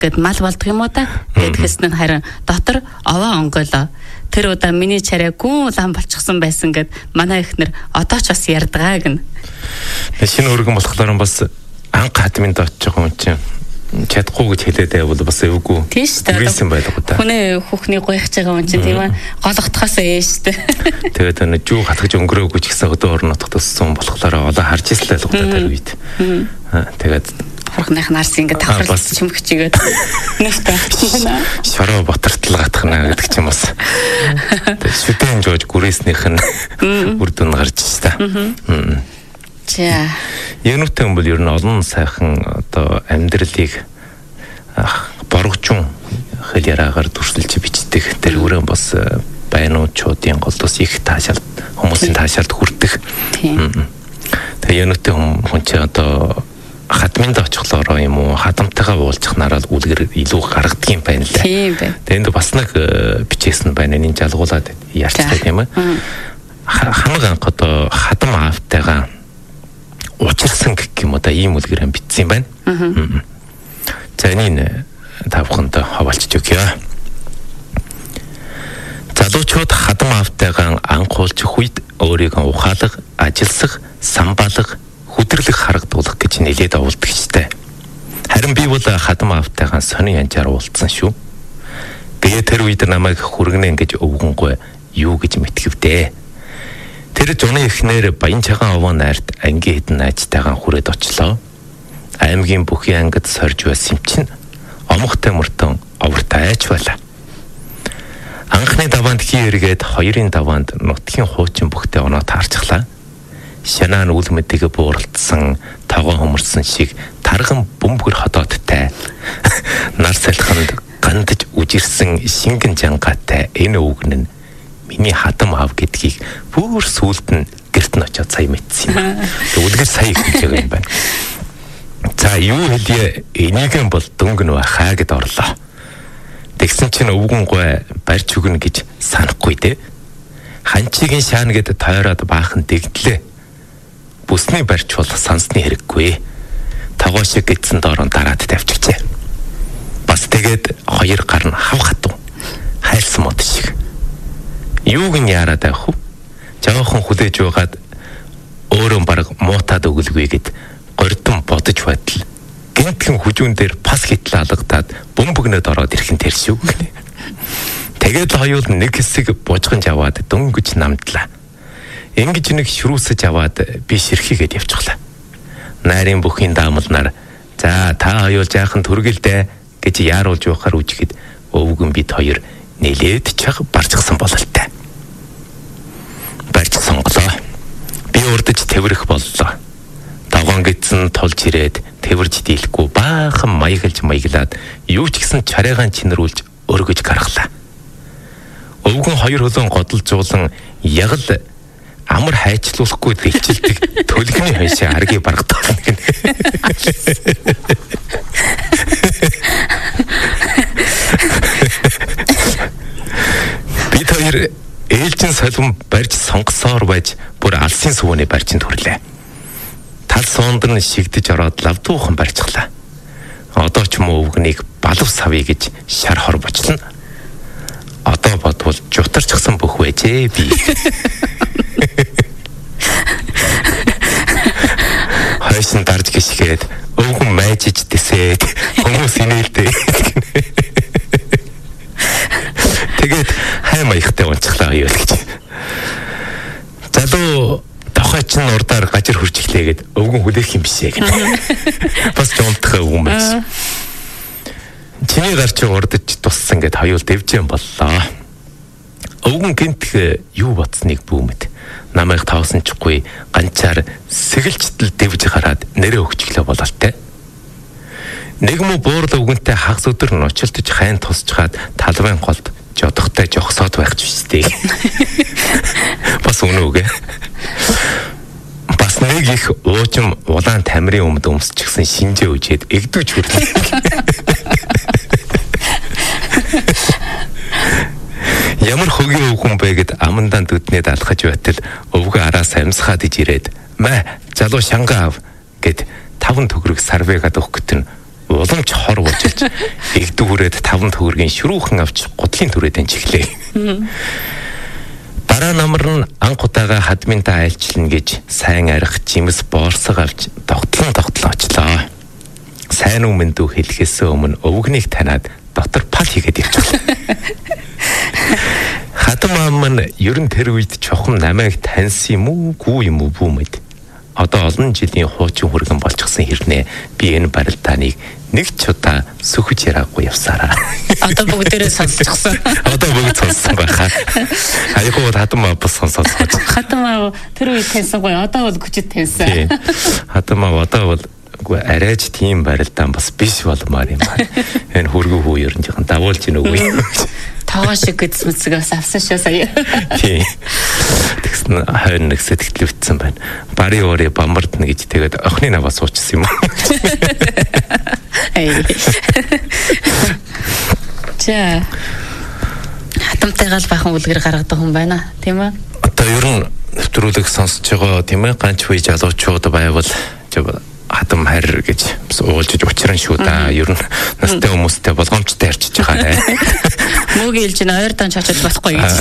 гэд мал болдго юм уу та. Гэд хэснэ харин дотор овоо онгойлоо. Тэр удаа миний чараа гүн улаан болчихсон байсан гэд манай эхнэр одоо ч бас ярьдгаа гэн. Шинэ өргөн болохоор бас анх хатминд очиж байгаа юм чинь чадахгүй гэж хэлээд байвал бас эвгүй. Тийш та. Хүнээ хүүхний гоёхж байгаа юм чинь тийм ээ. Гологдохоос ээш тэ. Тэгээд энэ жүү хатгаж өнгөрөөгүй ч гэсэн өдөө орон нутгад өссөн болохоор олоо харж ирсэн л байгаа тэр үед. Тэгээд хурхных нарс ингээд давхарлаж чимхчихгээд нэвтэй авчихна. Шороо ботортол гатхна гэдэг ч юм бас. Тэгээд шүтэн жоож гүрээснийх нь үр дүн гарч ирсэн та. За. Януутай юм бол ер нь олон сайхан одоо амьдралыг боргочун хэл яраагаар дүрсэлж бичдэг. Тэр өрөө бас байнуучуудын голдос их таашаалт хүмүүсийн таашаалт хүрдэг. Тэгээ януутай хүн чи одоо хатминд очихлоо юм уу хадамтайгаа уулзах нараад үлгэр илүү гаргадаг юм байна л да. Тийм бай. Тэгээд бас нэг бичээсэн байна энэ жалгуулад ярьцдаг юм аа. Хамаг анх одоо хадам аавтайгаа учирсан гэх юм уу да ийм үлгэрэн бичсэн байна. За энэ тавханд хаваалчих өгье. Залуучууд хадам аавтайгаа анх уулзах үед өөрийгөө ухаалаг, ажилсах, самбаалах, хүдэрлэх харагдуулах гэж нэлээд оволдог ч. Харин би бол хадам аавтайгаа сонин янжаар уулзсан шүү. Би тэр үед намайг хүргэнэ гэж өвгөнгөө юу гэж мэтгэвдээ. Тэр зуны эхнэр баян цагаан овоо найрт ангийн хэдэн найзтайгаа хүрээд очлоо. Аймгийн бүхий ангид сорж байсан чинь омхтой мөртөн овртай айж байлаа. Анхны даваанд хий эргээд хоёрын даваанд нутгийн хуучин бүхтэй оноо таарчихлаа. Шанаа нь үл мэдэгэ бууралдсан тогоо хөмөрсөн шиг тарган бөмбөр ходоодтай. Нар салхинд гандж үжирсэн шингэн жангаатай энэ үгэн нь миний хадам аав гэдгийг бүр сүулт нь гэрт нь очиод сая мэдсэн юм. Үлгэр сая гэж байгаа юм байна. За юу хэлье энийг бол дөнгөн байхаа гэд орлоо. Тэгсэн чинь өвгөн гой барьж өгнө гэж санахгүй дээ. Ханчигийн шаана гэд тойроод баахан дэгдлээ. Бүсний барьж бол сансны хэрэггүй. Тогоо шиг гэдсэн доорон дараад тавьчихжээ. Бас тэгээд хоёр гар нь хав хатуу. Хайлсан мод шиг. Юуг нь яарад авах вэ? Жаахан хүлээж байгаад өөрөө баг муутаад өгөлгүй гэд гордон бодож байтал гинтхэн хүжүүн дээр пас хитлээ алгадаад бөмбөгнөд ороод ирхэн тэр шүү гэнэ. Тэгээд хоёул нэг хэсэг бужганж аваад дөнгөж намдлаа. Ингэж нэг ширүүсэж аваад би ширхийгээд явчихлаа. Найрын бүхийн даамал нар за та хоёул жаахан түргэлдэ гэж яаруулж байхаар үжихэд өвгөн бид хоёр нэлээд чаг барчсан бололтой. Барч сонголоо. Би урдж тэврэх боллоо. Дагон гидсэн тулж ирээд тэвэрж дийлэхгүй баахан маяглаад юу ч гэсэн чарайгаан чинрүүлж өргөж гаргалаа. Өвгөн хоёр хөлөн годолжуулан ягл амар хайчлуулахгүй дэлчилдэг төлгөний хойшоо аргийг баргадаг гэнэ. Бид хоёр ээлжин солон барьж сонгосоор байж бүр алсын сувны барьжин төрлөө. Тал суунд нь шигдэж ороод лавдуухан барьчихлаа. Одоо ч мөн өвгнийг балав савъя гэж шар хор бочлоо. Одоо бодвол жутарчсан бүх байжээ би. Хайсан дарж гიშгээд өвгөн майжиж дэсээд хүмүүс инээлдэ. Тэгээд хай маягтай унцглаа юу гэж. Залуу тохой чин урдаар гажир хурж эхлэгээд өвгөн хүлээх юм бишээ гэнэ. Бас жомтхоо өвгөн байсан. Чиний гар чи урдж туссан гэд хоёул дэвжэн боллоо. Өвгөн гинтх юу бодсныг бүүмэд. Намайг таасан чгүй ганцаар сэгэлжтэл дэвж гараад нэрээ өгчлөө бололтой. Нэг муу буурал өвгөнтэй хагас өдөр ночилдож хайн тусчгаад талбайн голд жодохтой жогсоод байх ч үстэй. Бас үнэ үгэ. Бас нэг их уужим улаан тамирын өмд өмсчихсэн шинжээ үжээд эгдүүч хүрнэ. Ямар хөгийн өвгөн бэ гэд амандаа дүднээд алхаж байтал өвгөө араас амьсгаад иж ирээд "Мэ, залуу шангаа ав" гэд 5 төгрөг сарвэгаад өгөхөт нь уламж хор буужиж эгдэг хүрээд 5 төгрөгийн ширүүхэн авч гутлын түрээдэн чихлээ. Дараа намар нь анх удаага хадминтаа айлчлна гэж сайн арих жимс боорсог авч тогтлон очлоо. Сайн өмнө дүү хэлэхээс өмнө өвгнийг таниад дотор пал хийгээд явчихлаа. Хатам аам нь ер нь тэр үед чухам намайг таньсан юм уу, гүү юм уу бүү мэд. Одоо олон жилийн хуучин хүргэн болчихсон хэрнээ би энэ барилдааныг нэг ч удаа сөхөж яраагүй явсараа. Одоо бүгдээрээ сонсчихсон. Одоо бүгд сонссон байхаа. Айгуу хатам аав сонсож. Хатам аав тэр үед таньсангүй, одоо бол хүчит таньсан. Хатам аав одоо бол арайч тийм барилдаан бас биш болмаар юм байна. Энэ хүргүү хүү ер нь жоохон давуулж ийн үгүй. Таваа шиг гэсмэцгээс авсан шээ сая. Тийм. Тэгсэн хойно нэг сэтгэл өвдсөн байна. Бари өөрө бамбардна гэж тэгээд охины наваа суучсан юм уу? За. Хатамтайгаал бахан үлгэр гаргадаг хүн байна, тийм ээ? Одоо ер нь нэвтрүүлэг сонсож байгаа тийм ээ? Ганч үе залуучууд байвал хатам хайр гэж уулжиж учран шүү да. Ер нь настай хүмүүстэй болгоомжтой ярьж байгаа. Мөг хэлж ин ойртон чачиж болохгүй гэж.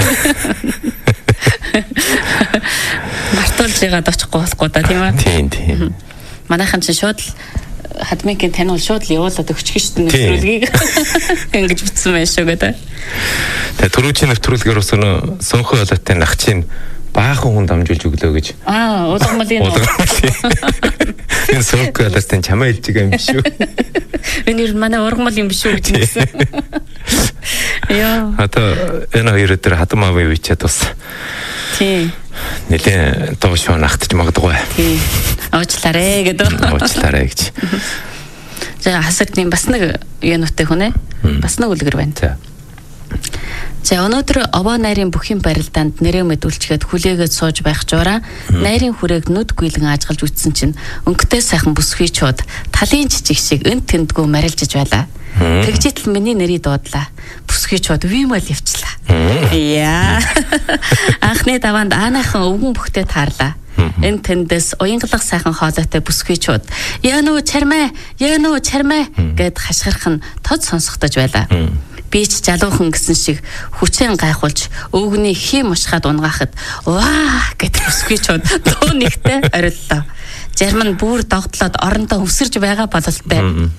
Мартуулж яагаад очихгүй болохгүй да тийм ээ. Тийм. Манайхан чинь шууд хадмингийн таниул шууд л явуулаад өгчих шүү дээ нэвтрүүлгийг. Ингэж бичсэн байх шүү гэдэг. Тэгээ түрүүчийн нэвтрүүлгээр ус сөнхөө олоотой нах чинь баахан хүн дамжуулж өглөө гэж. Улгамлын. Энэ сөнхөө олоотой чамаа хэлж байгаа юм биш үү? Энэ манай ургамал юм биш үү гэж хэлсэн. Яа. Одоо энэ хоёр өдөр хатам аавын үечээд бас. Тийм. Нэлээ доошоо нахтаж магадгүй. Тийм. Уучлаарэ гэдэг. Уучлаарэ гэж. За хасагтны бас нэг юунуудтай хүн ээ. Бас нэг үлгэр байна. За өнөөдөр овоо найрын бүхий барилдаанд нэрээ мэдүүлчихэд хүлээгээд сууж байх жураа найрын хүрээг нүд гүйлэн аажгалж үтсэн чинь өнгөтэй сайхан бүсгүйчүүд талын жижиг шиг эн тэндгүү марилжиж байлаа. Тэгжитл миний нэрийг дуудлаа. Бүсгүйчүүд вимэл явчлаа. Яа. Анхны даваанд аанайхан өвгөн бүхтэй таарлаа. Эн тэндээс уянгалах сайхан хоолойтой бүсгүйчүүд яануу чармаа гэд хашгирах нь тод сонсогдож байлаа. Би ч жалуухан гэсэн шиг хүчээр гайхуулж өвгөний хим ушгаад унгаахад ваа гэдэг бүсгүйчүүд дуу нэгтэй ориллоо. Зарим нь бүр догтлоод орондоо өвсөрж байгаа бололтой.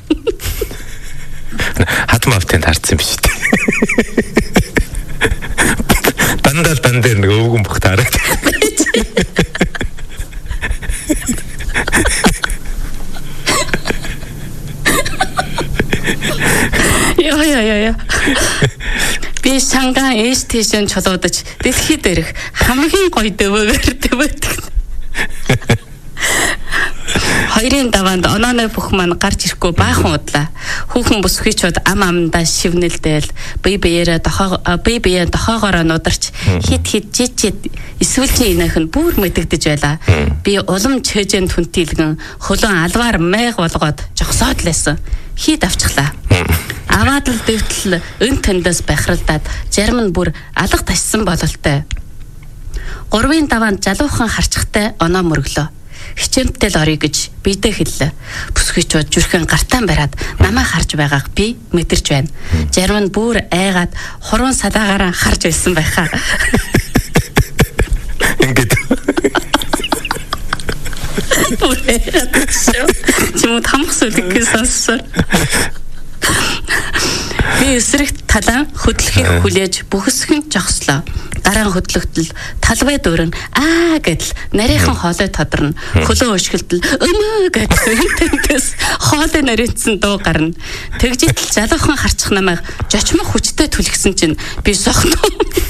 Хатам автын таарсан биш үү? Дандаа нэг өвгөн бүх таараад. Яа. Би Шангай эстейшн чулуудаж дэлхий дээрх хамгийн гоё дэвээр дэвэдэг. Хоёрын даваанд онооны бүх маань гарч ирэхгүй баахан удлаа. Хүүхэн бүсгүйчүүд ам амдаа шивнэлдээл бие биеэ дохоогоор нударч хит жижиг эсвэл чи инех нь бүр мэдэгдэж байлаа. Би улам чэжэнд хүнтилгэн хөлөн алваар майг болгоод жогсоод лээсэн. Хит авчихлаа. Аваад л дэвтэл эн тэндээс бахиралдаад зарим нь бүр алга ташсан бололтой. 3-ын даваанд жалуухан харчхтай оноо мөрөглөө. Хичээнтэй л орё гэж бидээ хэллээ. Бүсгүйчүүд зүрхэн гартаан бариад намайг харж байгааг би мэдэрч байна. Зарим нь бүр айгаад хуруун садаагаараа харж байсан байхаа. Ингээд. Чимд хамхс үлгээс сонссон. Би эсрэгт талаа хөдлөхийг хүлээж бүхэсхэн жогслоо. Дараа нь хөдлөгтөл талбай дөрөн гэдэл нарийнхан хоолой тодорно. Хөлөө өшгөлтөл өмөө гэдэг тэнтэс хоолой нарийнсан дуу гарна. Тэгжитл жалуухан харчих намайг жочмох хүчтэй түлхсэн чинь би сохно.